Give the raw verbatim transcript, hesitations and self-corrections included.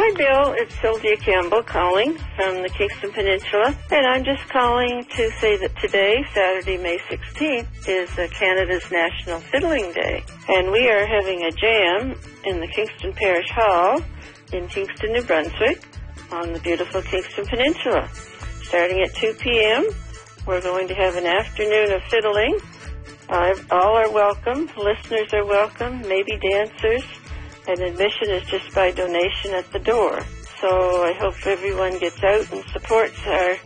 Hi, Bill. It's Sylvia Campbell calling from the Kingston Peninsula, and I'm just calling to say that today, Saturday, May sixteenth, is uh, Canada's National Fiddling Day, and we are having a jam in the Kingston Parish Hall in Kingston, New Brunswick, on the beautiful Kingston Peninsula. Starting at two p.m., we're going to have an afternoon of fiddling. Uh, all are welcome. Listeners are welcome, maybe dancers. And admission is just by donation at the door. So I hope everyone gets out and supports our